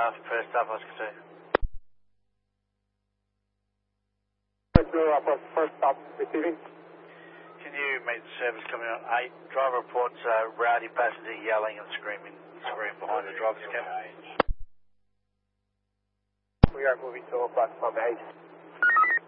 first up, Oscar 2. First stop, receiving. Can you meet the service coming on 8? Driver reports rowdy passenger yelling and screaming behind the driver's cabin. We are moving to platform 8.